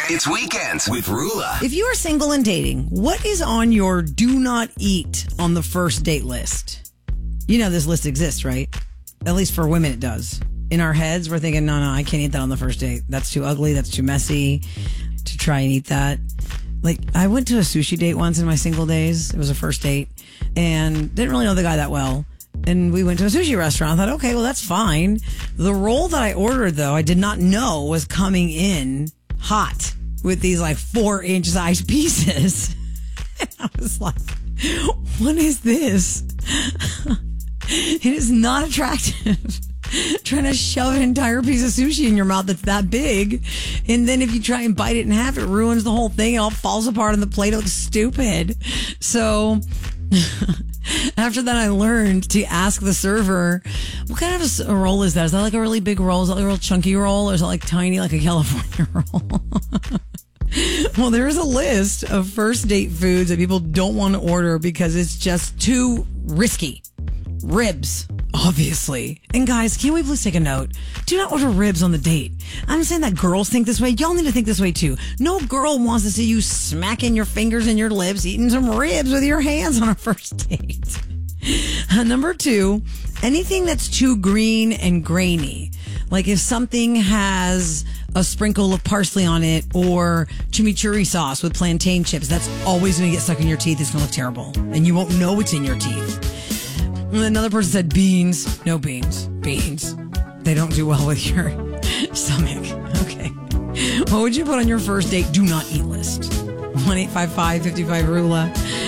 It's Weekends with Rula. If you are single and dating, what is on your do not eat on the first date list? You know this list exists, right? At least for women it does. In our heads, we're thinking, no, I can't eat that on the first date. That's too ugly. That's too messy to try and eat that. Like, I went to a sushi date once in my single days. It was a first date and didn't really know the guy that well. And we went to a sushi restaurant. I thought, okay, well, that's fine. The roll that I ordered, though, I did not know was coming in hot with these like 4-inch size pieces. And I was like, what is this? It is not attractive. Trying to shove an entire piece of sushi in your mouth that's that big. And then if you try and bite it in half, it ruins the whole thing. It all falls apart on the plate. It looks stupid. So after that, I learned to ask the server, what kind of a roll is that? Is that like a really big roll? Is that like a real chunky roll? Or is it like tiny, like a California roll? Well, there is a list of first date foods that people don't want to order because it's just too risky. Ribs, obviously. And guys, can we please take a note? Do not order ribs on the date. I'm saying that girls think this way. Y'all need to think this way too. No girl wants to see you smacking your fingers and your lips, eating some ribs with your hands on a first date. Number 2, anything that's too green and grainy. Like if something has a sprinkle of parsley on it or chimichurri sauce with plantain chips, that's always going to get stuck in your teeth. It's going to look terrible. And you won't know it's in your teeth. Another person said beans. No beans. Beans. They don't do well with your stomach. Okay. What would you put on your first date do not eat list? 1-855-55-RULA.